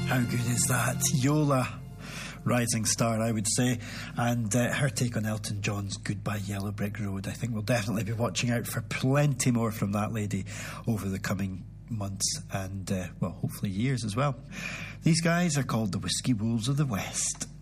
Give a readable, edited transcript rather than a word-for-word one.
How good is that? Yola, rising star, I would say. And her take on Elton John's Goodbye Yellow Brick Road. I think we'll definitely be watching out for plenty more from that lady over the coming months and, well, hopefully years as well. These guys are called the Whiskey Wolves of the West.